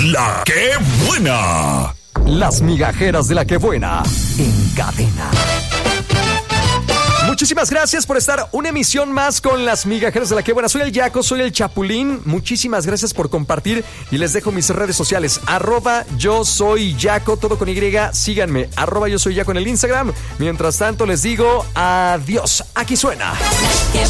La que buena. Las migajeras de la que buena en cadena. Muchísimas gracias por estar una emisión más con las migajeras de la que buena. Soy el Yaco, soy el Chapulín. Muchísimas gracias por compartir y les dejo mis redes sociales. @yo soy Yaco, todo con Y. Síganme, @yo soy Yaco en el Instagram. Mientras tanto les digo adiós. Aquí suena. Qué